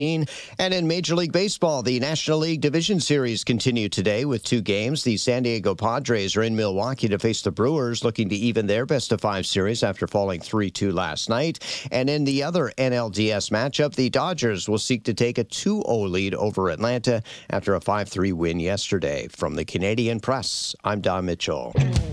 And in Major League Baseball, the National League Division Series continue today with two games. The San Diego Padres are in Milwaukee to face the Brewers, looking to even their best-of-5 series after falling 3-2 last night. And in the other NLDS matchup, the Dodgers will seek to take a 2-0 lead over Atlanta after a 5-3 win yesterday. From the Canadian Press, I'm Don Mitchell.